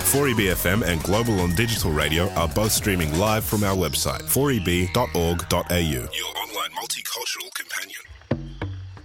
4EB-FM and Global on Digital Radio are both streaming live from our website, 4eb.org.au. Your online multicultural companion.